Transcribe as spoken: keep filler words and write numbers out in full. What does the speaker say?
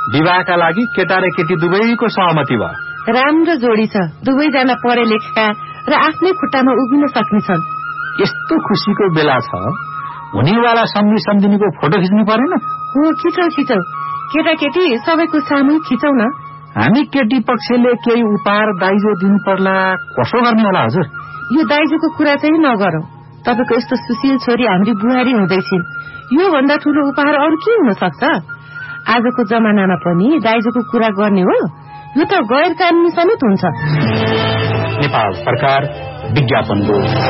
विवाहका लागि केटा र केटी दुवैको सहमति भयो। राम्रो जोडी छ, दुवैजना पढे लेखेका र आफ्नै खुट्टामा उभिन सक्नेछन्। यस्तो खुसीको बेला छ, हुनेवाला सम्झी सम्झिनीको फोटो खिच्नु परेन? हो, खिचौ खिचौ, केटाकेटी सबैको सामु खिचौ न। हामी केटी पक्षले केही उपहार दाइजो दिनु पर्ला, कसो गर्ने होला हजुर? यो दाइजोको कुरा चाहिँ नगरौं। तपाईको यस्तो सुशील छोरी हाम्री बुहारी हुँदैछिन्, यो भन्दा ठूलो उपहार अरू के हुन सक्छ? आजको जमानामा पनि दाइजोको कुरा गर्ने हो? यो त गैर कानूनी समेत हुन्छ। नेपाल सरकार विज्ञापन बोर्ड।